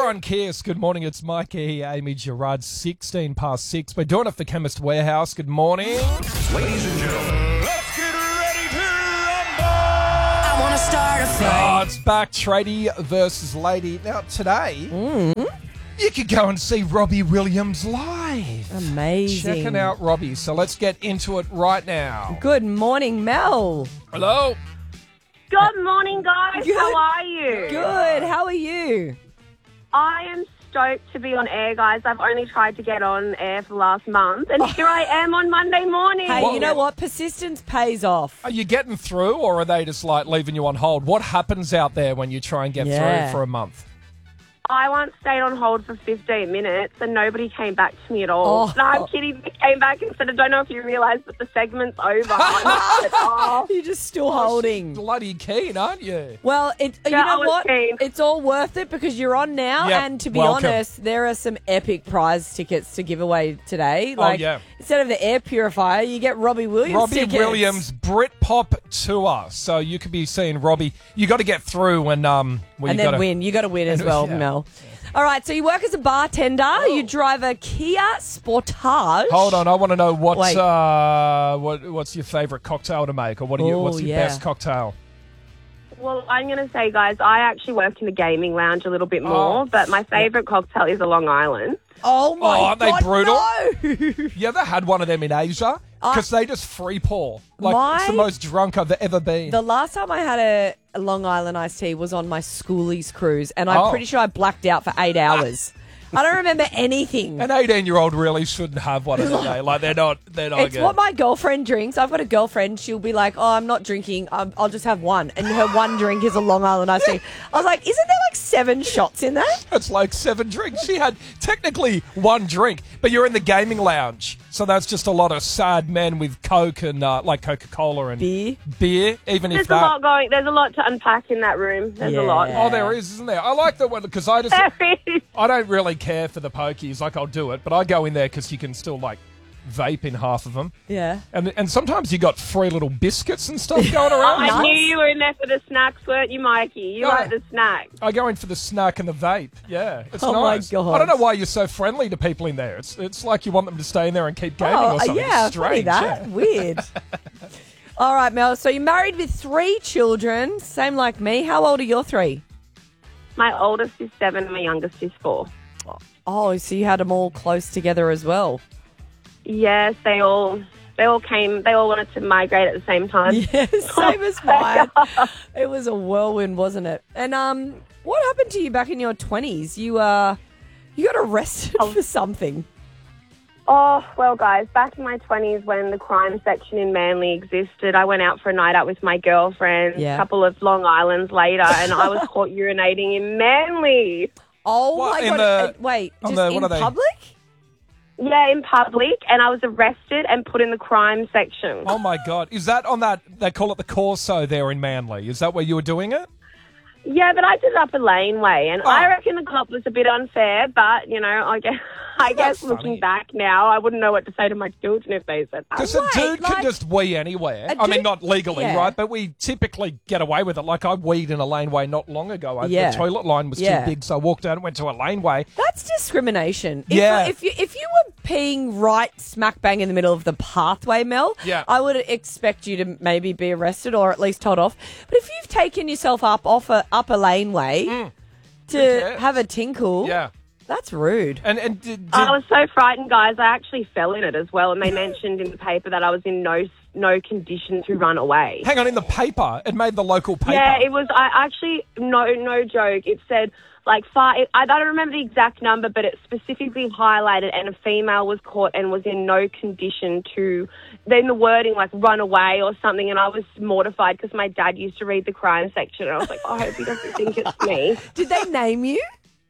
You're on Kiss. Good morning. It's Mikey, Amy Gerard, 16 past 6. We're doing it for Chemist Warehouse. Good morning. Ladies and gentlemen, Let's get ready to rumble! I want to start a fight. Oh, it's back. Tradie versus Lady. Now, today, you could go and see Robbie Williams live. Amazing. Checking out Robbie. So let's get into it right now. Good morning, Mel. Hello. Good morning, guys. Good. How are you? Good. How are you? I am stoked to be on air, guys. I've only tried to get on air for the last month, and here I am on Monday morning. Hey, you know what? Persistence pays off. Are you getting through, or are they just like leaving you on hold? What happens out there when you try and get Yeah. through for a month? I once stayed on hold for 15 minutes, and nobody came back to me at all. Oh. No, I'm kidding. They came back and said, I don't know if you realise, but the segment's over. I said, oh. You're just still holding. Bloody keen, aren't you? Well, you I know was what? keen. It's all worth it because you're on now. Yep. And to be Welcome. honest, there are some epic prize tickets to give away today. Like, yeah. instead of the air purifier, you get Robbie Williams Robbie tickets. Williams Britpop tour. So you could be seeing Robbie. You got to get through when And then win. You got to win as well, Yeah. Mel. All right, so you work as a bartender. You drive a Kia Sportage. Hold on, I want to know what's Wait. what's your favourite cocktail to make, or what's your yeah. best cocktail? Well, I'm going to say, guys, I actually work in the gaming lounge a little bit more, Oh. but my favourite cocktail is a Long Island. Oh, my aren't they God, brutal? no. You ever had one of them in Asia? Because they just free pour. Like, it's the My- most drunk I've ever been. The last time I had a Long Island iced tea was on my schoolies cruise, and I'm Oh. pretty sure I blacked out for 8 hours. I don't remember anything. An 18-year-old really shouldn't have one of them. Like, they're not It's good. what my girlfriend drinks. I've got a girlfriend. She'll be like, "Oh, I'm not drinking. I'll just have one." And her one drink is a Long Island iced tea. I was like, "Isn't there like 7 shots in that?" It's like 7 drinks. She had technically 1 drink, but you're in the gaming lounge. So that's just a lot of sad men with Coke and like Coca-Cola and Beer. even if There's a that... lot going. There's a lot to unpack in that room. There's a lot. Yeah. Oh, there is, isn't there? I like that one because I just... There is. I don't really care for the pokies. Like, I'll do it, but I go in there because you can still, like, vape in half of them. Yeah. And sometimes you got free little biscuits and stuff going around. I knew you were in there for the snacks, weren't you, Mikey? You No. like the snacks. I go in for the snack and the vape. Yeah, it's Oh, my nice. God. I don't know why you're so friendly to people in there. It's like you want them to stay in there and keep gaming or something. yeah, It's funny strange. that. Yeah. Weird. All right, Mel. So you're married with 3 children, same like me. How old are your 3? My oldest is 7 and my youngest is 4. Oh, so you had them all close together as well. Yes, they all wanted to migrate at the same time. Yeah, same as mine. It was a whirlwind, wasn't it? And what happened to you back in your 20s? You got arrested for something. Oh, well, guys, back in my 20s when the crime section in Manly existed, I went out for a night out with my girlfriend Yeah. a couple of Long Islands later, and I was caught urinating in Manly. Oh, What, my in God. the- Wait, on just the- in what are they? public? Yeah, in public, and I was arrested and put in the crime section. Oh my God! Is that on that? They call it the Corso there in Manly. Is that where you were doing it? Yeah, but I did it up a laneway, and Oh. I reckon the cop was a bit unfair, but, you know, I guess funny. looking back now, I wouldn't know what to say to my children if they said that. Because a Right, dude like- can just wee anywhere. A I mean, dude- not legally, yeah. right? But we typically get away with it. Like, I weed in a laneway not long ago. Yeah. The toilet line was Yeah. too big, so I walked out and went to a laneway. That's discrimination. Yeah. If you were peeing right smack bang in the middle of the pathway, Mel, Yeah. I would expect you to maybe be arrested or at least told off. But if you've taken yourself up off a laneway to cares? have a tinkle, Yeah. that's rude. And did, I was so frightened, guys. I actually fell in it as well, and they mentioned in the paper that I was in no condition to run away. hang on, in the paper, it made the local paper. Yeah, it was. I actually no joke. It said like 5. I don't remember the exact number, but it specifically highlighted, and a female was caught and was in no condition to. Then the wording like run away or something, and I was mortified because my dad used to read the crime section, and I was like, I hope he doesn't think it's me. Did they name you?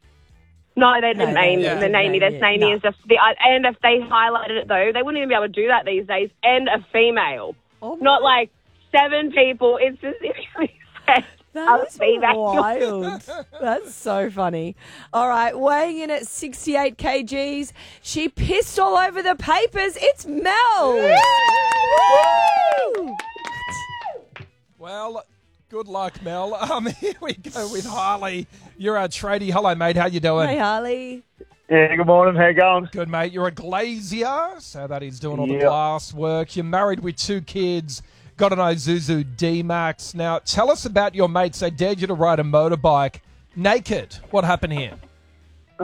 No, they didn't name yeah. me. They named me. They named me as and if they highlighted it though, they wouldn't even be able to do that these days. And a female, Oh, not like 7 people. It's specifically said a That is female. wild. That's so funny. All right, weighing in at 68 kgs, she pissed all over the papers. It's Mel. Woo! Well, Good luck, Mel. Here we go with Harley. You're our tradie. Hello, mate. How you doing? Hey, Harley. Yeah, good morning. How you going? Good, mate. You're a glazier, so that is doing all the Yep. glass work. You're married with 2 kids. Got an Isuzu D-Max. Now, tell us about your mates. They dared you to ride a motorbike naked. What happened here?